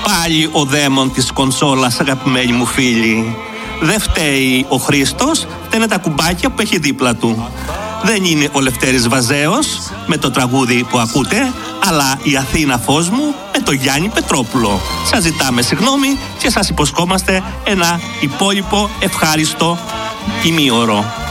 Πάλι ο δαίμον της κονσόλας, αγαπημένοι μου φίλοι. Δεν φταίει ο Χρήστος, φταίνε τα κουμπάκια που έχει δίπλα του. Δεν είναι ο Λευτέρης Βαζέος με το τραγούδι που ακούτε, αλλά η Αθήνα φως μου με το Γιάννη Πετρόπουλο. Σας ζητάμε συγγνώμη και σας υποσχόμαστε ένα υπόλοιπο ευχάριστο ημίωρο.